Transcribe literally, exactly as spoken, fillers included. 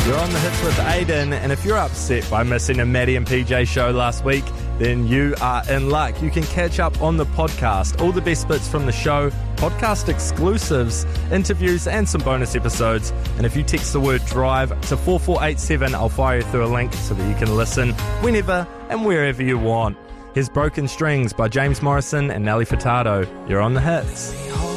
You're on the hits with Aiden, and if you're upset by missing a Maddie and P J show last week, then you are in luck. You can catch up on the podcast, all the best bits from the show, podcast exclusives, interviews, and some bonus episodes. And if you text the word DRIVE to four four eight seven, I'll fire you through a link so that you can listen whenever and wherever you want. Here's Broken Strings by James Morrison and Nelly Furtado. You're on the hits.